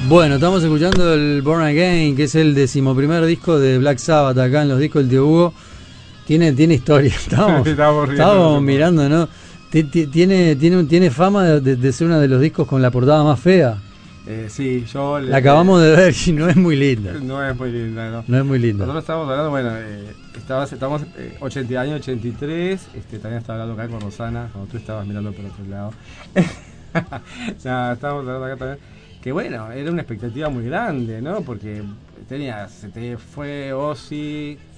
Bueno, estamos escuchando el Born Again, que es el 11º disco de Black Sabbath. Acá en los discos del tío Hugo tiene historia. Estábamos mirando, ¿no? Tiene fama de ser uno de los discos con la portada más fea. Sí, yo... La acabamos de ver y no es muy linda. No es muy linda, ¿no? No es muy linda. Nosotros estábamos hablando, bueno, estamos 80 años, 83, también estaba hablando acá con Rosana, cuando tú estabas mirando por otro lado. Estábamos hablando acá también, que bueno, era una expectativa muy grande, ¿no? Porque se te fue Ozzy,